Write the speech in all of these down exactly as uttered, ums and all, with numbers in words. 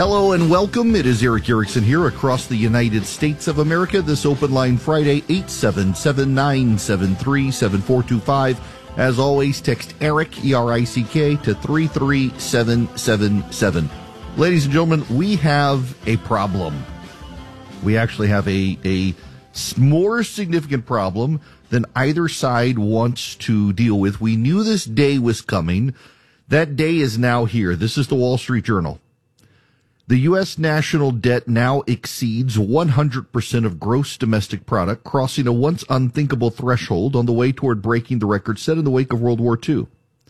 Hello and welcome. It is Eric Erickson here across the United States of America. This Open Line Friday, eight seven seven, nine seven three, seven four two five. As always, text ERIC, E R I C K, to three three seven seven seven. Ladies and gentlemen, we have a problem. We actually have a, a more significant problem than either side wants to deal with. We knew this day was coming. That day is now here. This is the Wall Street Journal. The U S national debt now exceeds one hundred percent of gross domestic product, crossing a once unthinkable threshold on the way toward breaking the record set in the wake of World War Two.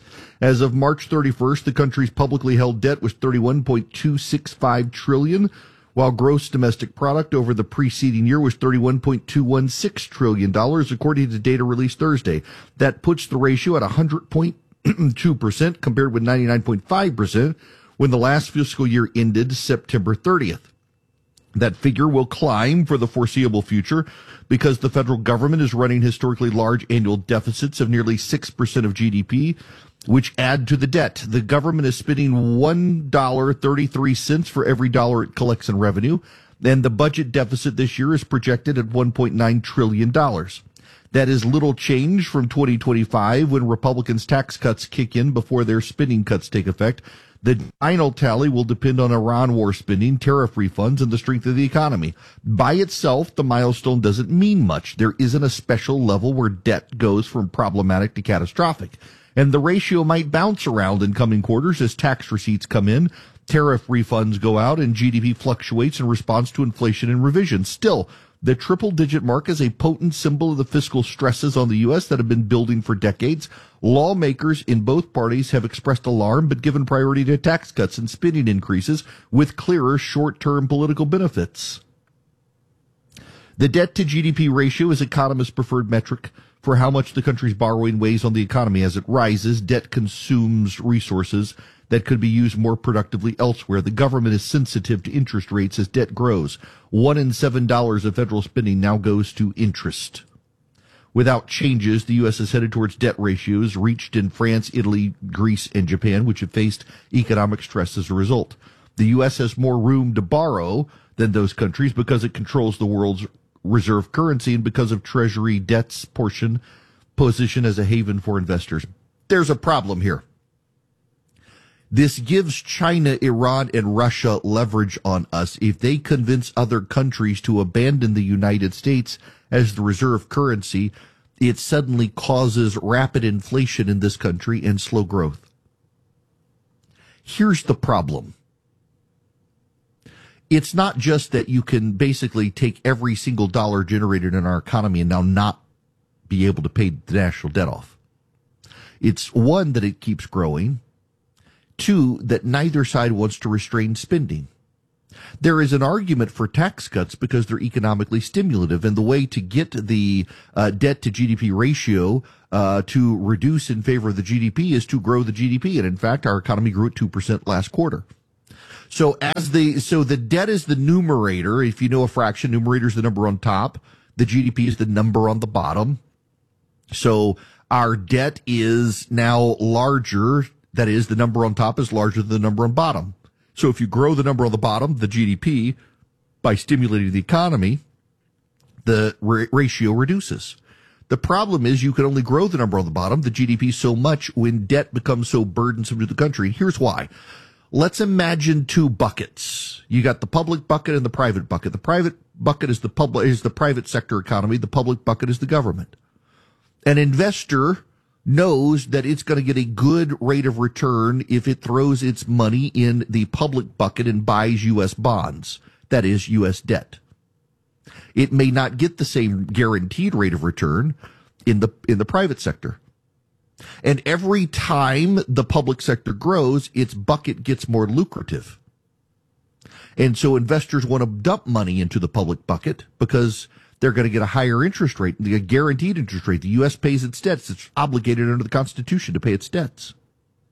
As of March thirty-first, the country's publicly held debt was thirty-one point two six five trillion dollars, while gross domestic product over the preceding year was thirty-one point two one six trillion dollars, according to data released Thursday. That puts the ratio at one hundred point two percent, compared with ninety-nine point five percent when the last fiscal year ended September thirtieth. That figure will climb for the foreseeable future because the federal government is running historically large annual deficits of nearly six percent of G D P, which add to the debt. The government is spending one dollar and thirty-three cents for every dollar it collects in revenue, and the budget deficit this year is projected at one point nine trillion dollars. That is little change from twenty twenty-five, when Republicans' tax cuts kick in before their spending cuts take effect. The final tally will depend on Iran war spending, tariff refunds, and the strength of the economy. By itself, the milestone doesn't mean much. There isn't a special level where debt goes from problematic to catastrophic. And the ratio might bounce around in coming quarters as tax receipts come in, tariff refunds go out, and G D P fluctuates in response to inflation and revision. Still, the triple-digit mark is a potent symbol of the fiscal stresses on the U S that have been building for decades. Lawmakers in both parties have expressed alarm but given priority to tax cuts and spending increases with clearer short-term political benefits. The debt-to-G D P ratio is economists' preferred metric for how much the country's borrowing weighs on the economy. As it rises, debt consumes resources that could be used more productively elsewhere. The government is sensitive to interest rates as debt grows. One in seven dollars of federal spending now goes to interest. Without changes, the U S is headed towards debt ratios reached in France, Italy, Greece, and Japan, which have faced economic stress as a result. The U S has more room to borrow than those countries because it controls the world's reserve currency and because of Treasury debt's portion position as a haven for investors. There's a problem here. This gives China, Iran, and Russia leverage on us. If they convince other countries to abandon the United States as the reserve currency, it suddenly causes rapid inflation in this country and slow growth. Here's the problem. It's not just that you can basically take every single dollar generated in our economy and now not be able to pay the national debt off. It's one, that it keeps growing. Two, that neither side wants to restrain spending. There is an argument for tax cuts because they're economically stimulative, and the way to get the uh, debt to G D P ratio uh, to reduce in favor of the G D P is to grow the G D P. And in fact, our economy grew at two percent last quarter. So as the so the debt is the numerator. If you know a fraction, numerator is the number on top. The G D P is the number on the bottom. So our debt is now larger. That is, the number on top is larger than the number on bottom. So if you grow the number on the bottom, the G D P, by stimulating the economy, the ra- ratio reduces. The problem is you can only grow the number on the bottom, the G D P, so much when debt becomes so burdensome to the country. Here's why. Let's imagine two buckets. You got the public bucket and the private bucket. The private bucket is the public is the private sector economy. The public bucket is the government. An investor knows that it's going to get a good rate of return if it throws its money in the public bucket and buys U S bonds. That is, U S debt. It may not get the same guaranteed rate of return in the in the private sector. And every time the public sector grows, its bucket gets more lucrative. And so investors want to dump money into the public bucket because they're going to get a higher interest rate, a guaranteed interest rate. The U S pays its debts. It's obligated under the Constitution to pay its debts.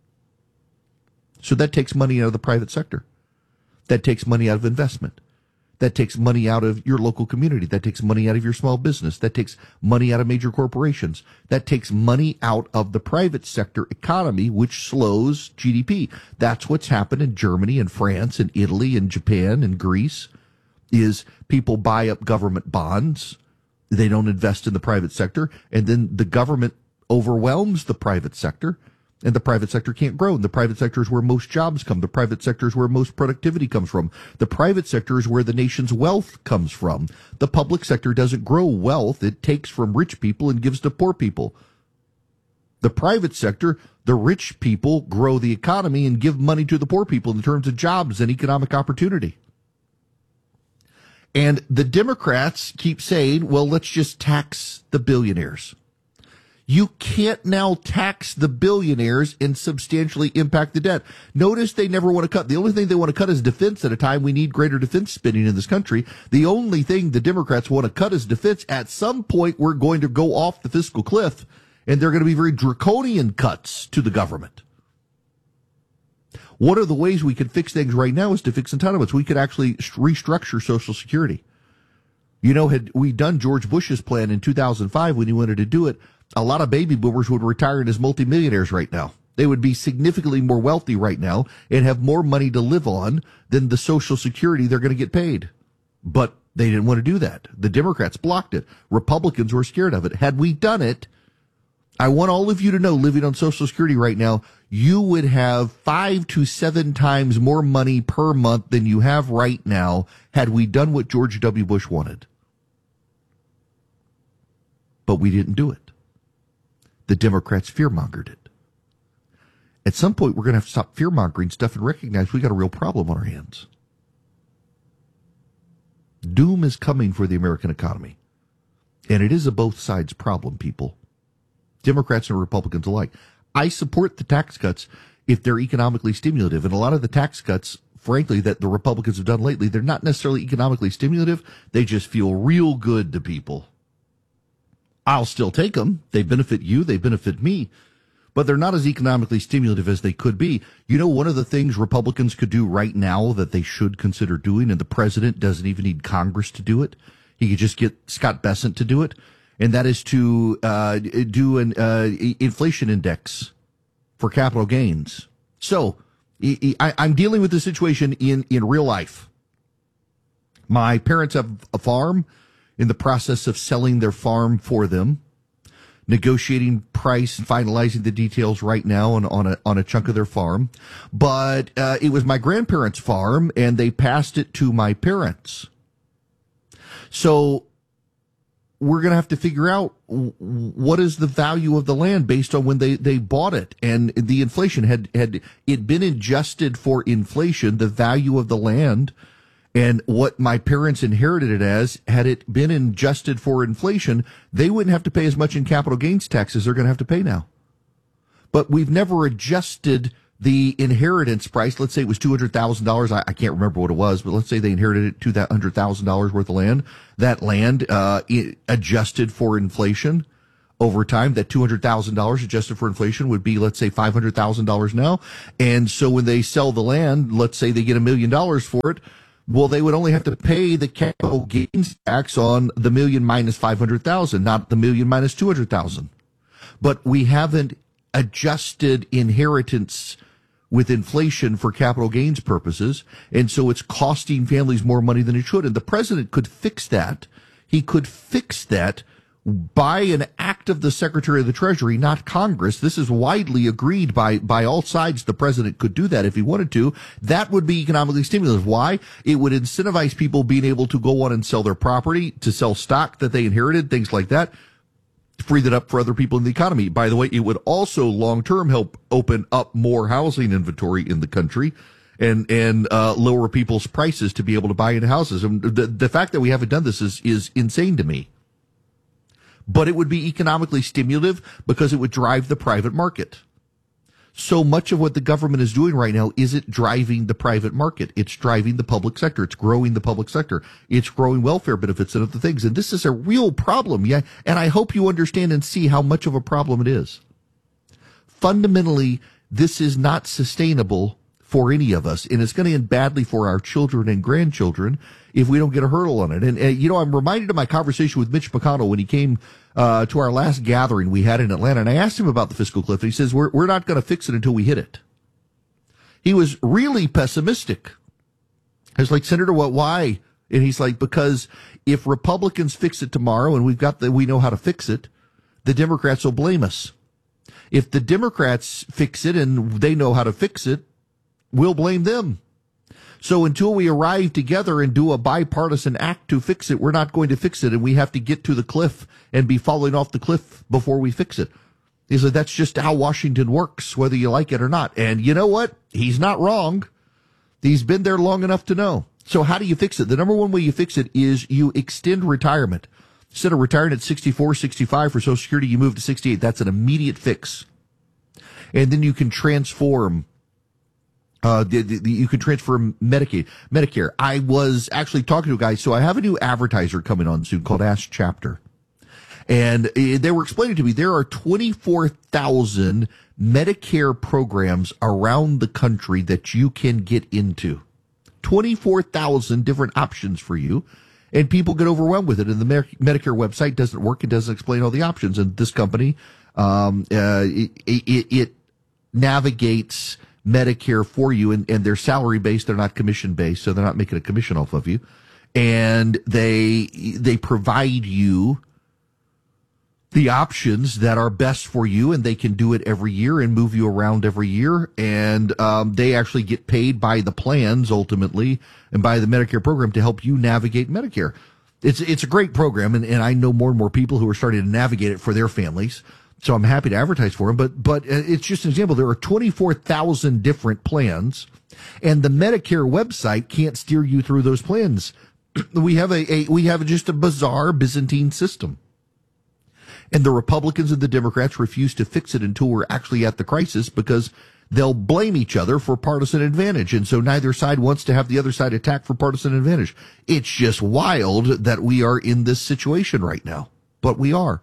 So that takes money out of the private sector. That takes money out of investment. That takes money out of your local community. That takes money out of your small business. That takes money out of major corporations. That takes money out of the private sector economy, which slows G D P. That's what's happened in Germany and France and Italy and Japan and Greece, is people buy up government bonds. They don't invest in the private sector. And then the government overwhelms the private sector. And the private sector can't grow. And the private sector is where most jobs come. The private sector is where most productivity comes from. The private sector is where the nation's wealth comes from. The public sector doesn't grow wealth. It takes from rich people and gives to poor people. The private sector, the rich people grow the economy and give money to the poor people in terms of jobs and economic opportunity. And the Democrats keep saying, well, let's just tax the billionaires. You can't now tax the billionaires and substantially impact the debt. Notice they never want to cut. The only thing they want to cut is defense at a time we need greater defense spending in this country. The only thing the Democrats want to cut is defense. At some point, we're going to go off the fiscal cliff, and they're going to be very draconian cuts to the government. One of the ways we could fix things right now is to fix entitlements. We could actually restructure Social Security. You know, had we done George Bush's plan in two thousand five when he wanted to do it, a lot of baby boomers would retire as multimillionaires right now. They would be significantly more wealthy right now and have more money to live on than the Social Security they're going to get paid. But they didn't want to do that. The Democrats blocked it. Republicans were scared of it. Had we done it, I want all of you to know, living on Social Security right now, you would have five to seven times more money per month than you have right now had we done what George W. Bush wanted. But we didn't do it. The Democrats fear-mongered it. At some point, we're going to have to stop fear-mongering stuff and recognize we got a real problem on our hands. Doom is coming for the American economy. And it is a both sides problem, people. Democrats and Republicans alike. I support the tax cuts if they're economically stimulative. And a lot of the tax cuts, frankly, that the Republicans have done lately, they're not necessarily economically stimulative. They just feel real good to people. I'll still take them. They benefit you. They benefit me. But they're not as economically stimulative as they could be. You know, one of the things Republicans could do right now that they should consider doing, and the president doesn't even need Congress to do it. He could just get Scott Bessent to do it. And that is to uh, do an uh, inflation index for capital gains. So I, I'm dealing with this situation in, in real life. My parents have a farm, in the process of selling their farm for them, negotiating price and finalizing the details right now on, on a on a chunk of their farm. But uh, it was my grandparents' farm, and they passed it to my parents. So we're going to have to figure out what is the value of the land based on when they, they bought it. And the inflation, had, had it been adjusted for inflation, the value of the land and what my parents inherited it as, had it been adjusted for inflation, they wouldn't have to pay as much in capital gains tax as they're going to have to pay now. But we've never adjusted the inheritance price. Let's say it was two hundred thousand dollars. I, I can't remember what it was, but let's say they inherited two hundred thousand dollars worth of land. That land uh, it adjusted for inflation over time. That two hundred thousand dollars adjusted for inflation would be, let's say, five hundred thousand dollars now. And so when they sell the land, let's say they get a million dollars for it. Well, they would only have to pay the capital gains tax on the million minus five hundred thousand, not the million minus two hundred thousand. But we haven't adjusted inheritance with inflation for capital gains purposes, and so it's costing families more money than it should. And the president could fix that. He could fix that by an act of the Secretary of the Treasury, not Congress. This is widely agreed by, by all sides. The president could do that if he wanted to. That would be economically stimulative. Why? It would incentivize people being able to go on and sell their property, to sell stock that they inherited, things like that. Free that up for other people in the economy. By the way, it would also long-term help open up more housing inventory in the country and, and, uh, lower people's prices to be able to buy into houses. And the, the fact that we haven't done this is, is insane to me. But it would be economically stimulative because it would drive the private market. So much of what the government is doing right now isn't driving the private market. It's driving the public sector. It's growing the public sector. It's growing welfare benefits and other things. And this is a real problem. Yeah. And I hope you understand and see how much of a problem it is. Fundamentally, this is not sustainable for any of us, and it's going to end badly for our children and grandchildren if we don't get a hurdle on it. And, and you know, I'm reminded of my conversation with Mitch McConnell when he came uh, to our last gathering we had in Atlanta, and I asked him about the fiscal cliff, and he says, we're, we're not going to fix it until we hit it. He was really pessimistic. I was like, Senator, what, why? And he's like, because if Republicans fix it tomorrow and we've got the, we know how to fix it, the Democrats will blame us. If the Democrats fix it and they know how to fix it, we'll blame them. So until we arrive together and do a bipartisan act to fix it, we're not going to fix it, and we have to get to the cliff and be falling off the cliff before we fix it. He said, that's just how Washington works, whether you like it or not. And you know what? He's not wrong. He's been there long enough to know. So how do you fix it? The number one way you fix it is you extend retirement. Instead of retiring at sixty-four, sixty-five for Social Security, you move to sixty-eight. That's an immediate fix. And then you can transform Uh, the, the, you can transfer Medicaid, Medicare. I was actually talking to a guy. So I have a new advertiser coming on soon called Ask Chapter. And they were explaining to me there are twenty-four thousand Medicare programs around the country that you can get into. twenty-four thousand different options for you. And people get overwhelmed with it. And the Medicare website doesn't work. It doesn't explain all the options. And this company, um, uh, it, it, it navigates Medicare for you, and, and they're salary based. They're not commission based, so they're not making a commission off of you. And they they provide you the options that are best for you, and they can do it every year and move you around every year. And um, they actually get paid by the plans ultimately and by the Medicare program to help you navigate Medicare. It's it's a great program, and, and I know more and more people who are starting to navigate it for their families. So I'm happy to advertise for them, but but it's just an example. There are twenty-four thousand different plans, and the Medicare website can't steer you through those plans. We have a, a we have just a bizarre Byzantine system, and the Republicans and the Democrats refuse to fix it until we're actually at the crisis, because they'll blame each other for partisan advantage, and so neither side wants to have the other side attack for partisan advantage. It's just wild that we are in this situation right now, but we are.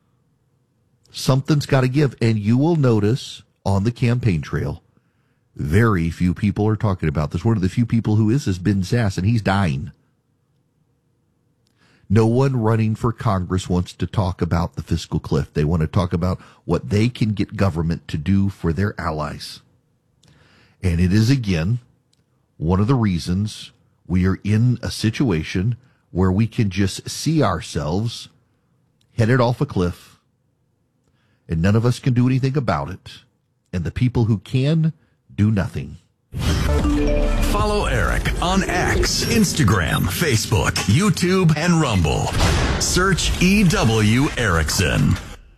Something's got to give, and you will notice on the campaign trail, very few people are talking about this. One of the few people who is is Ben Sasse, and he's dying. No one running for Congress wants to talk about the fiscal cliff. They want to talk about what they can get government to do for their allies. And it is, again, one of the reasons we are in a situation where we can just see ourselves headed off a cliff, and none of us can do anything about it. And the people who can do nothing. Follow Eric on X, Instagram, Facebook, YouTube, and Rumble. Search E W Erickson.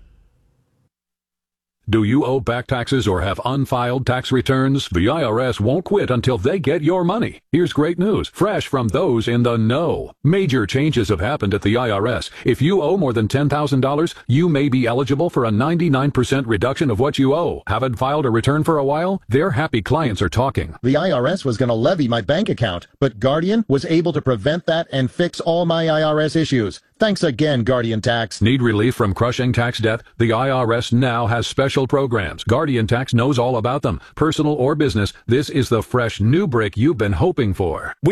Do you owe back taxes or have unfiled tax returns? The I R S won't quit until they get your money. Here's great news, fresh from those in the know. Major changes have happened at the I R S. If you owe more than ten thousand dollars, you may be eligible for a ninety-nine percent reduction of what you owe. Haven't filed a return for a while? Their happy clients are talking. The I R S was going to levy my bank account, but Guardian was able to prevent that and fix all my I R S issues. Thanks again, Guardian Tax. Need relief from crushing tax debt? The I R S now has special programs. Guardian Tax knows all about them. Personal or business, this is the fresh new break you've been hoping for.